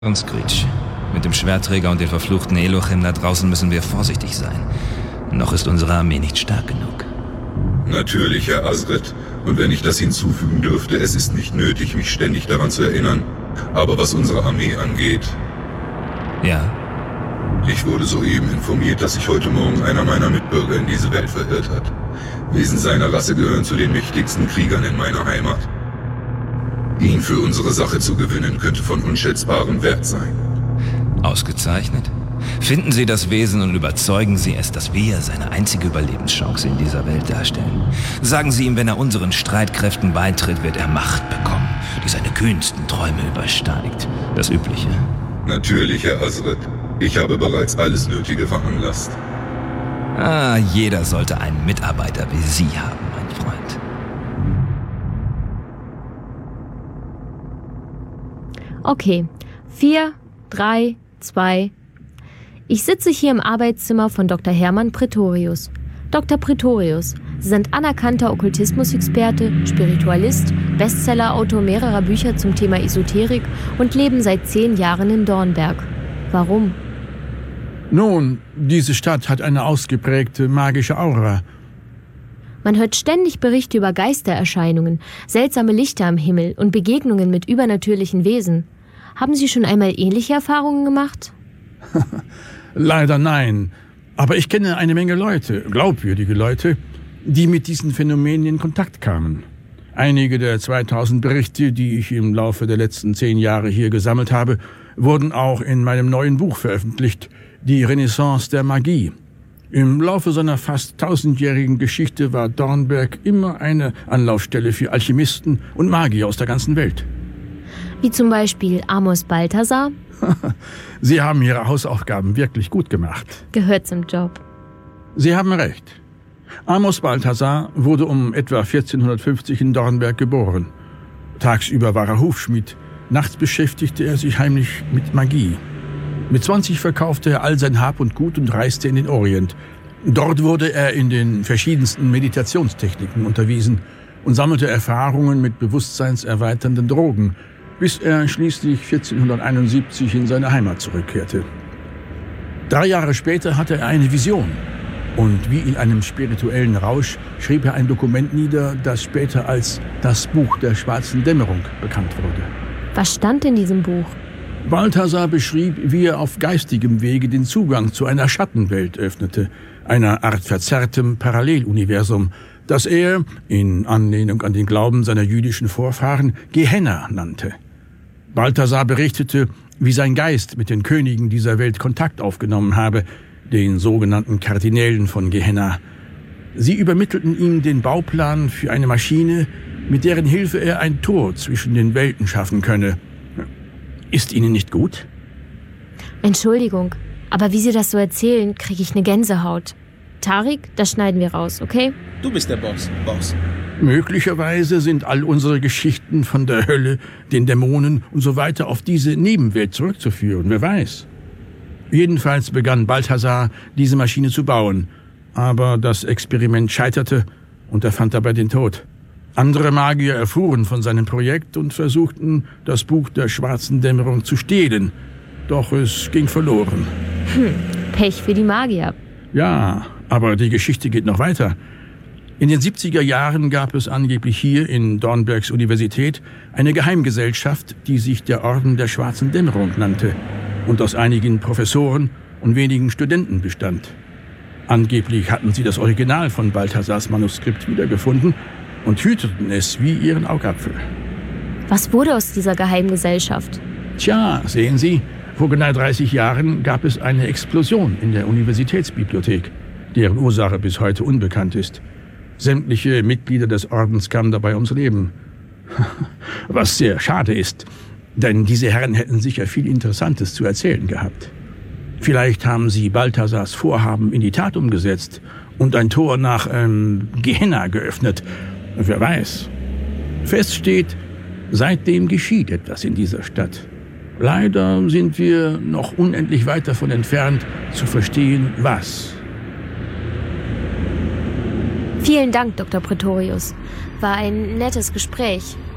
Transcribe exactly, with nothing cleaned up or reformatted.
Screech. Mit dem Schwertträger und den verfluchten Elohim da draußen müssen wir vorsichtig sein. Noch ist unsere Armee nicht stark genug. Natürlich, Herr Azret. Und wenn ich das hinzufügen dürfte, es ist nicht nötig, mich ständig daran zu erinnern. Aber was unsere Armee angeht... Ja? Ich wurde soeben informiert, dass sich heute Morgen einer meiner Mitbürger in diese Welt verirrt hat. Wesen seiner Rasse gehören zu den mächtigsten Kriegern in meiner Heimat. Ihn für unsere Sache zu gewinnen, könnte von unschätzbarem Wert sein. Ausgezeichnet. Finden Sie das Wesen und überzeugen Sie es, dass wir seine einzige Überlebenschance in dieser Welt darstellen. Sagen Sie ihm, wenn er unseren Streitkräften beitritt, wird er Macht bekommen, die seine kühnsten Träume übersteigt. Das Übliche. Natürlich, Herr Azret. Ich habe bereits alles Nötige veranlasst. Ah, jeder sollte einen Mitarbeiter wie Sie haben, mein Freund. Okay, vier, drei, zwei. Ich sitze hier im Arbeitszimmer von Doktor Hermann Pretorius. Doktor Pretorius, Sie sind anerkannter Okkultismus-Experte, Spiritualist, Bestsellerautor mehrerer Bücher zum Thema Esoterik und leben seit zehn Jahren in Dornberg. Warum? Nun, diese Stadt hat eine ausgeprägte magische Aura. Man hört ständig Berichte über Geistererscheinungen, seltsame Lichter am Himmel und Begegnungen mit übernatürlichen Wesen. Haben Sie schon einmal ähnliche Erfahrungen gemacht? Leider nein. Aber ich kenne eine Menge Leute, glaubwürdige Leute, die mit diesen Phänomenen in Kontakt kamen. Einige der zweitausend Berichte, die ich im Laufe der letzten zehn Jahre hier gesammelt habe, wurden auch in meinem neuen Buch veröffentlicht, Die Renaissance der Magie. Im Laufe seiner fast tausendjährigen Geschichte war Dornberg immer eine Anlaufstelle für Alchemisten und Magier aus der ganzen Welt. Wie zum Beispiel Amos Balthasar? Sie haben Ihre Hausaufgaben wirklich gut gemacht. Gehört zum Job. Sie haben recht. Amos Balthasar wurde um etwa vierzehnhundertfünfzig in Dornberg geboren. Tagsüber war er Hufschmied, nachts beschäftigte er sich heimlich mit Magie. Mit zwanzig verkaufte er all sein Hab und Gut und reiste in den Orient. Dort wurde er in den verschiedensten Meditationstechniken unterwiesen und sammelte Erfahrungen mit bewusstseinserweiternden Drogen, bis er schließlich vierzehnhunderteinundsiebzig in seine Heimat zurückkehrte. Drei Jahre später hatte er eine Vision. Und wie in einem spirituellen Rausch schrieb er ein Dokument nieder, das später als das Buch der schwarzen Dämmerung bekannt wurde. Was stand in diesem Buch? Balthasar beschrieb, wie er auf geistigem Wege den Zugang zu einer Schattenwelt öffnete, einer Art verzerrtem Paralleluniversum, das er, in Anlehnung an den Glauben seiner jüdischen Vorfahren, Gehenna nannte. Balthasar berichtete, wie sein Geist mit den Königen dieser Welt Kontakt aufgenommen habe, den sogenannten Kardinälen von Gehenna. Sie übermittelten ihm den Bauplan für eine Maschine, mit deren Hilfe er ein Tor zwischen den Welten schaffen könne. Ist Ihnen nicht gut? Entschuldigung, aber wie Sie das so erzählen, kriege ich eine Gänsehaut. Tarik, das schneiden wir raus, okay? Du bist der Boss, Boss. Möglicherweise sind all unsere Geschichten von der Hölle, den Dämonen und so weiter auf diese Nebenwelt zurückzuführen, wer weiß. Jedenfalls begann Balthasar, diese Maschine zu bauen. Aber das Experiment scheiterte und er fand dabei den Tod. Andere Magier erfuhren von seinem Projekt und versuchten, das Buch der schwarzen Dämmerung zu stehlen. Doch es ging verloren. Hm, Pech für die Magier. Ja, aber die Geschichte geht noch weiter. In den siebziger Jahren gab es angeblich hier in Dornbergs Universität eine Geheimgesellschaft, die sich der Orden der schwarzen Dämmerung nannte und aus einigen Professoren und wenigen Studenten bestand. Angeblich hatten sie das Original von Balthasars Manuskript wiedergefunden und hüteten es wie ihren Augapfel. Was wurde aus dieser Geheimgesellschaft? Tja, sehen Sie, vor genau dreißig Jahren gab es eine Explosion in der Universitätsbibliothek, deren Ursache bis heute unbekannt ist. Sämtliche Mitglieder des Ordens kamen dabei ums Leben. Was sehr schade ist, denn diese Herren hätten sicher viel Interessantes zu erzählen gehabt. Vielleicht haben sie Balthasars Vorhaben in die Tat umgesetzt und ein Tor nach ähm, Gehenna geöffnet. Wer weiß. Fest steht, seitdem geschieht etwas in dieser Stadt. Leider sind wir noch unendlich weit davon entfernt, zu verstehen, was. Vielen Dank, Doktor Pretorius. War ein nettes Gespräch.